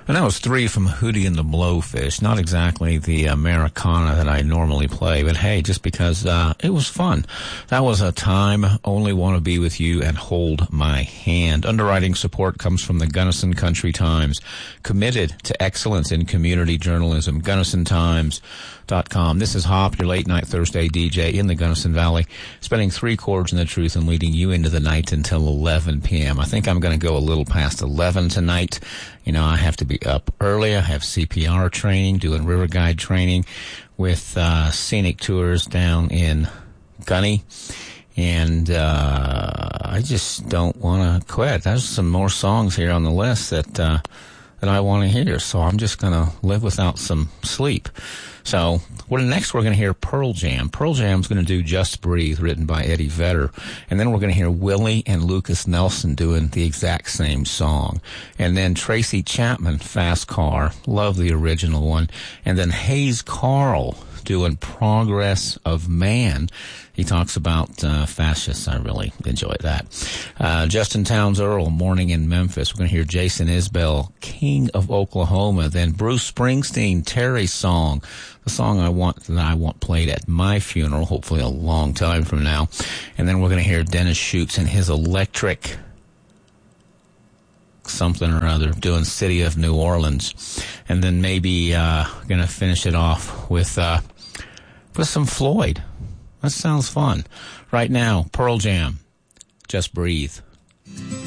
And that was three from Hootie and the Blowfish. Not exactly the Americana that I normally play, but hey, just because it was fun. That was A Time, Only Want to Be With You, and Hold My Hand. Underwriting support comes from the Gunnison Country Times, committed to excellence in community journalism. GunnisonTimes.com. This is Hop, your late night Thursday DJ in the Gunnison Valley, spending 3 chords in the truth and leading you into the night until 11 p.m. I think I'm going to go a little past 11 tonight. You know, I have to be up early. I have CPR training, doing river guide training with Scenic Tours down in Gunny. And I just don't want to quit. There's some more songs here on the list that I want to hear. So I'm just going to live without some sleep. So next we're going to hear Pearl Jam. Pearl Jam's going to do Just Breathe, written by Eddie Vedder. And then we're going to hear Willie and Lucas Nelson doing the exact same song. And then Tracy Chapman, Fast Car. Love the original one. And then Hayes Carl doing Progress of Man. He talks about fascists. I really enjoy that. Justin Townes Earl, Morning in Memphis. We're going to hear Jason Isbell, King of Oklahoma. Then Bruce Springsteen, Terry's Song, the song I want played at my funeral, hopefully a long time from now. And then we're going to hear Dennis Schutz and his Electric something or other, doing City of New Orleans. And then maybe going to finish it off with some Floyd. That sounds fun. Right now, Pearl Jam, Just Breathe.